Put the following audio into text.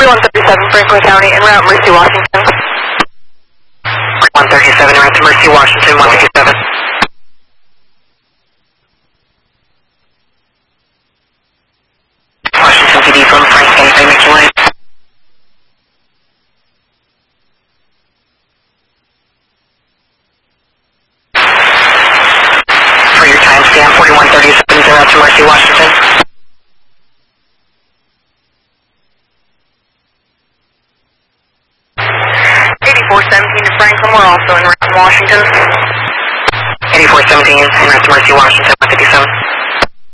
4137 Franklin County, en route Mercy, Washington. 137, en route to Mercy, Washington, 157. Washington PD from Frank County, make your line. For your timestamp, 4137, en route to Mercy, Washington. 8417 to Franklin, we're also en route to Washington. 8417, en route to Mercy, Washington, 157.